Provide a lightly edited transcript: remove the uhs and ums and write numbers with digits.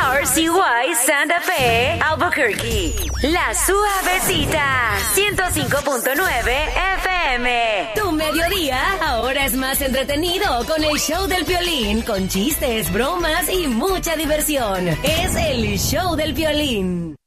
RCY Santa Fe, Albuquerque. La Suavecita, 105.9 FM. Tu mediodía ahora es más entretenido con el show del Piolín, con chistes, bromas y mucha diversión. Es el show del Piolín.